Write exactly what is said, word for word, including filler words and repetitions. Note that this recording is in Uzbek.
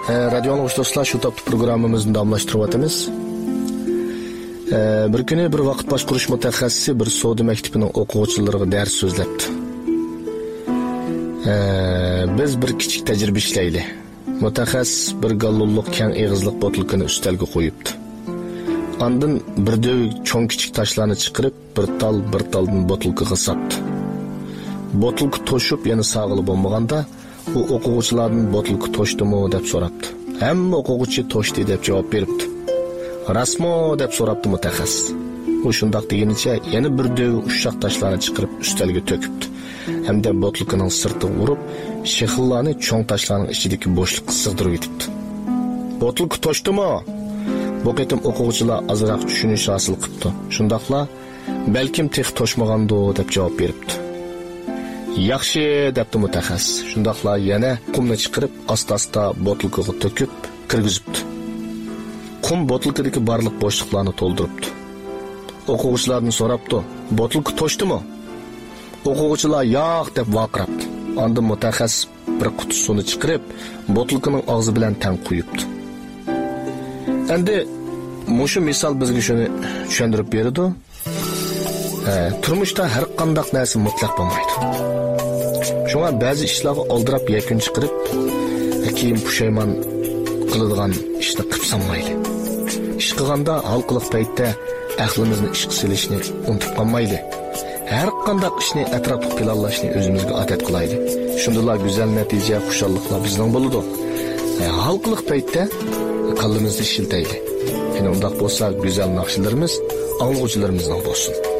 Radio anglagıç dostlar, şu taptı programımızın davamlaştırıp atamiz. Bir kuni bir vaqt boshqarish mutaxassisi bir savdo maktabining o'quvchilariga dars so'zlabdi. Biz bir kichik tajriba ishlaylik. Mutaxassis bir gallonlik keng eg'izliq botilkani ustalga qo'yibdi. Ondan bir dövük cho'ng kichik toshlarni chiqarib, bir tal bir taldan botilkaga sapdi. Botilka to'shib, yana sog'ili bo'lmaganda, u o'quvchilardan botilka toshdimi deb so'rabdi. Hamma o'quvchi toshdi deb javob beribdi. Rasmo deb so'rabdi mutaxassis. U shundoq degenicha yana bir dövük ushshoq toshlarni chiqarib ustalga to'kibdi. Hamda botilkaning sirtiga urib, shexillarni cho'ng toshlarning ichidagi bo'shliqqa sig'dirib yetibdi. Botilka toshdimi? Bu qitim o'quvchilar azroq tushunish hosil qilibdi. Shundoqla, balkim tex toshmagandi deb javob beribdi. Yaxshi debdi mutaxassis. Shundoqla yana qumni chiqarib, asta-asta botilkaga to'kib, kirgizibdi. Qum botilkadagi barliq bo'shliqlarni to'ldiribdi. O'quvchilardan so'rabdi: "Botilka toshdimi?" O'quvchilar "Yo'q" deb vaqirabdi. Ondan mutaxassis bir qutisini chiqarib, botilkaning og'zi bilan tang qo'yibdi. Endi mushu misol bizga shuni tushuntirib beradi. E, turmushda har qanday narsa mutlaq bo'lmaydi. Shunga ba'zi ishlarga oldirab yakun chiqarib, keyin pushaymon qiladigan ishni qilib sanmayli. Ish qilganda halqiliq paytda aqlimizni ishga solishni unutib qolmayli. Har qanday ishni atrofli planlashni o'zimizga odat qilayli. Shundalar go'zal natija, xushalliklar bizning bo'ladi. E, halqiliq paytda qalbimizni ishiltayli. Yani undaq bo'lsa, go'zal naqshlarimiz anglag'uchilarimizning bo'lsin.